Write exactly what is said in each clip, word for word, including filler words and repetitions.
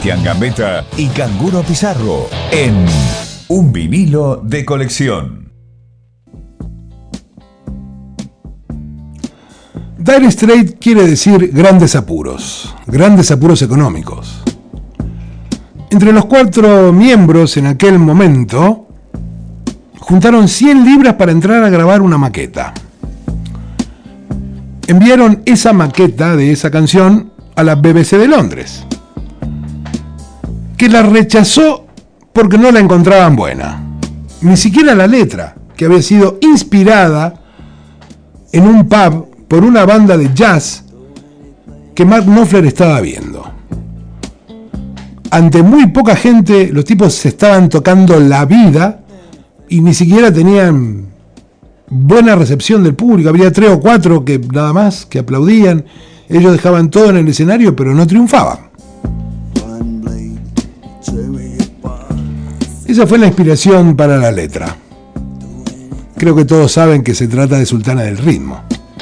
Sebastián Gambetta y Canguro Pizarro en Un Vinilo de Colección. Dire Straits quiere decir grandes apuros, grandes apuros económicos. Entre los cuatro miembros en aquel momento juntaron cien libras para entrar a grabar una maqueta. Enviaron esa maqueta de esa canción a la B B C de Londres, que la rechazó porque no la encontraban buena. Ni siquiera la letra, que había sido inspirada en un pub por una banda de jazz que Mark Knopfler estaba viendo. Ante muy poca gente, los tipos se estaban tocando la vida y ni siquiera tenían buena recepción del público. Habría tres o cuatro que nada más, que aplaudían. Ellos dejaban todo en el escenario, pero no triunfaban. Esa fue la inspiración para la letra. Creo que todos saben que se trata de Sultana del Ritmo.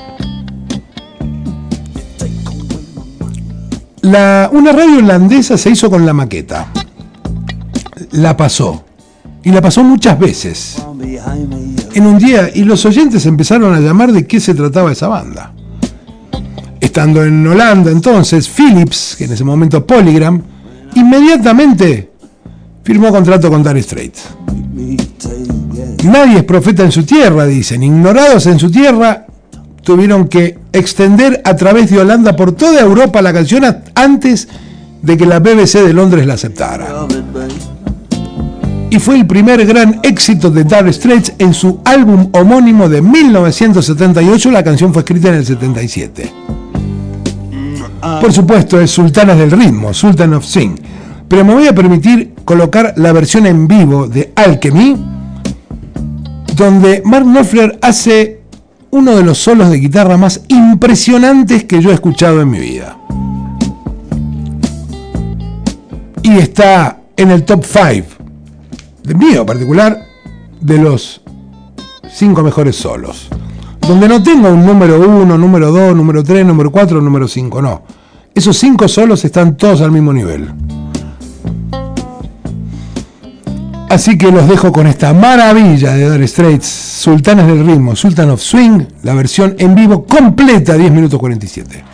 La, una radio holandesa se hizo con la maqueta. La pasó. Y la pasó muchas veces. En un día, y los oyentes empezaron a llamar de qué se trataba esa banda. Estando en Holanda entonces, Philips, que en ese momento Polygram, inmediatamente firmó contrato con Dire Straits. Nadie es profeta en su tierra, dicen. Ignorados en su tierra, tuvieron que extender a través de Holanda por toda Europa la canción antes de que la B B C de Londres la aceptara. Y fue el primer gran éxito de Dire Straits en su álbum homónimo de mil novecientos setenta y ocho. La canción fue escrita en el setenta y siete. Por supuesto, es Sultanas del Ritmo, Sultan of Swing. Pero me voy a permitir colocar la versión en vivo de Alchemy, donde Mark Knopfler hace uno de los solos de guitarra más impresionantes que yo he escuchado en mi vida. Y está en el top cinco, de mío en particular, de los cinco mejores solos. Donde no tengo un número uno, número dos, número tres, número cuatro, número cinco, no. Esos cinco solos están todos al mismo nivel. Así que los dejo con esta maravilla de Dire Straits, Sultanas del Ritmo, Sultan of Swing, la versión en vivo completa, diez minutos cuarenta y siete.